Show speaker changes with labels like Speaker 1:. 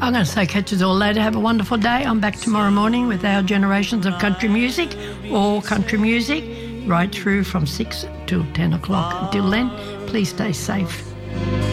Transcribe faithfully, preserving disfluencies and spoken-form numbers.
Speaker 1: I'm going to say catch us all later. Have a wonderful day. I'm back tomorrow morning with our Generations of Country Music, all country music, right through from six till ten o'clock. Until then, please stay safe.